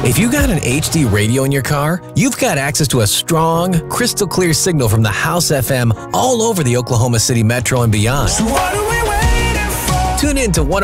If you got an HD radio in your car, you've got access to a strong, crystal clear signal from the House FM all over the Oklahoma City metro and beyond. So what are we waiting for? Tune in to